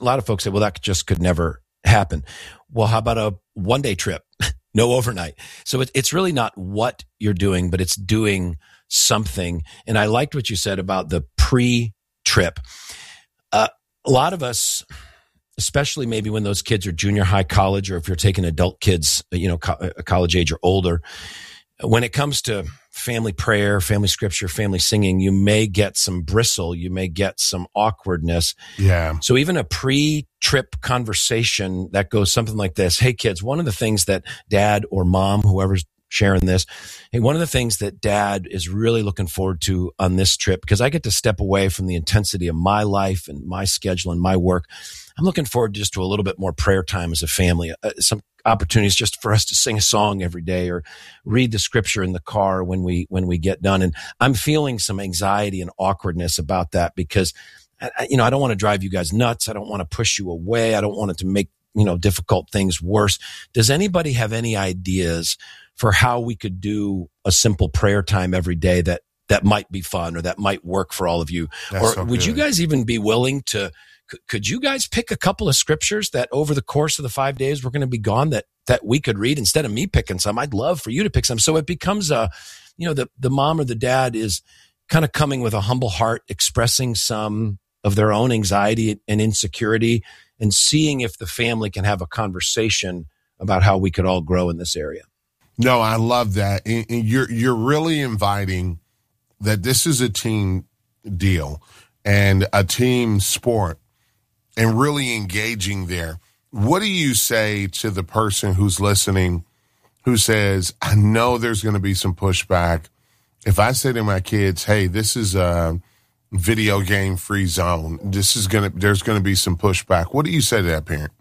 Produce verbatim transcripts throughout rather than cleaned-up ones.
a lot of folks say, well, that just could never happen. Well, how about a one-day trip? No overnight. So it, it's really not what you're doing, but it's doing something. And I liked what you said about the pre-trip. Uh, a lot of us, especially maybe when those kids are junior high, college, or if you're taking adult kids, you know, co- college age or older, when it comes to family prayer, family scripture, family singing, you may get some bristle, you may get some awkwardness. Yeah. So even a pre-trip conversation that goes something like this: hey kids, one of the things that dad or mom, whoever's sharing this, hey, one of the things that dad is really looking forward to on this trip, because I get to step away from the intensity of my life and my schedule and my work, I'm looking forward just to a little bit more prayer time as a family, uh, some opportunities just for us to sing a song every day or read the scripture in the car when we, when we get done. And I'm feeling some anxiety and awkwardness about that because, I, you know, I don't want to drive you guys nuts. I don't want to push you away. I don't want it to make, you know, difficult things worse. Does anybody have any ideas for how we could do a simple prayer time every day that, that might be fun or that might work for all of you? That's or so would good. you guys even be willing to, could you guys pick a couple of scriptures that over the course of the five days we're going to be gone that, that we could read instead of me picking some? I'd love for you to pick some. So it becomes a, you know, the, the mom or the dad is kind of coming with a humble heart, expressing some of their own anxiety and insecurity and seeing if the family can have a conversation about how we could all grow in this area. No, I love that. And, and you're, you're really inviting that this is a team deal and a team sport, and really engaging there. What do you say to the person who's listening who says, I know there's going to be some pushback. If I say to my kids, hey, this is a video game free zone, this is going to, there's going to be some pushback. What do you say to that parent?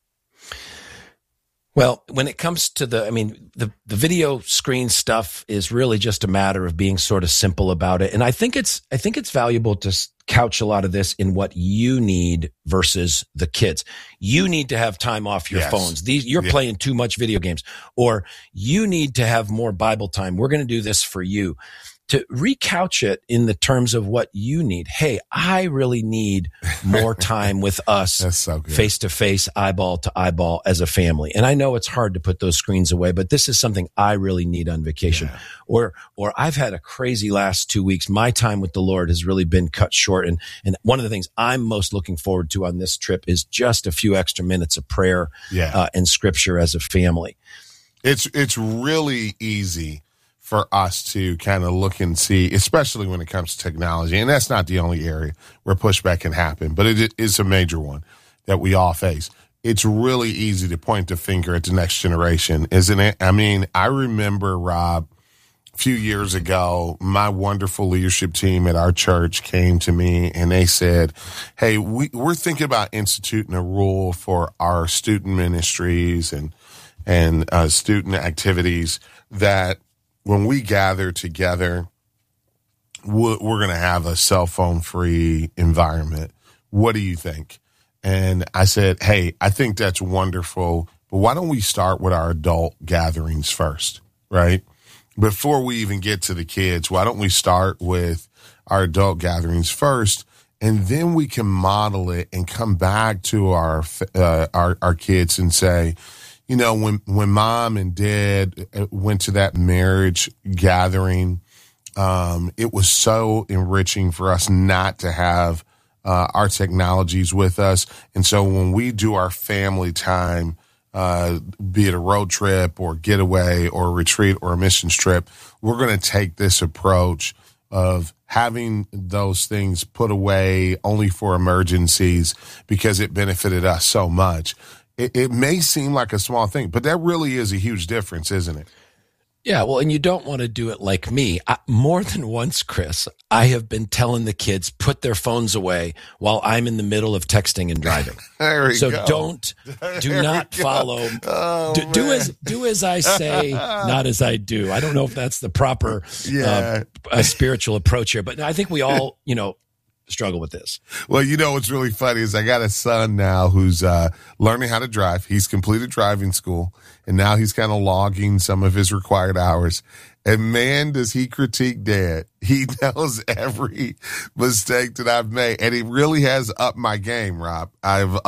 Well, when it comes to the, I mean, the, the video screen stuff is really just a matter of being sort of simple about it. And I think it's, I think it's valuable to couch a lot of this in what you need versus the kids. You need to have time off your Yes. phones. These, you're Yeah. playing too much video games, or you need to have more Bible time. We're going to do this for you. To recouch it in the terms of what you need. Hey, I really need more time with us That's so good. face to face, eyeball to eyeball as a family. And I know it's hard to put those screens away, but this is something I really need on vacation. Yeah. Or, or I've had a crazy last two weeks. My time with the Lord has really been cut short. And, and one of the things I'm most looking forward to on this trip is just a few extra minutes of prayer Yeah. uh, and scripture as a family. It's, it's really easy for us to kind of look and see, especially when it comes to technology. And that's not the only area where pushback can happen, but it is a major one that we all face. It's really easy to point the finger at the next generation, isn't it? I mean, I remember, Rob, a few years ago, my wonderful leadership team at our church came to me and they said, hey, we, we're thinking about instituting a rule for our student ministries and, and uh, student activities that when we gather together, we're going to have a cell phone free environment. What do you think? And I said, hey, I think that's wonderful, but why don't we start with our adult gatherings first, right? Before we even get to the kids, why don't we start with our adult gatherings first? And then we can model it and come back to our, uh, our, our kids and say, you know, when, when mom and dad went to that marriage gathering, um, it was so enriching for us not to have uh, our technologies with us. And so when we do our family time, uh, be it a road trip or getaway or a retreat or a missions trip, we're going to take this approach of having those things put away only for emergencies because it benefited us so much. It, it may seem like a small thing, but that really is a huge difference, isn't it? Yeah, well, and you don't want to do it like me. I, more than once, Chris, I have been telling the kids, put their phones away while I'm in the middle of texting and driving. There we so go. don't, do There not we go. follow, Oh, do, do man. as do as I say, not as I do. I don't know if that's the proper Yeah. uh, uh, spiritual approach here, but I think we all, you know, struggle with this. Well, you know what's really funny is I got a son now who's uh, learning how to drive. He's completed driving school, and now he's kind of logging some of his required hours. And man, does he critique dad. He knows every mistake that I've made, and he really has upped my game, Rob. I've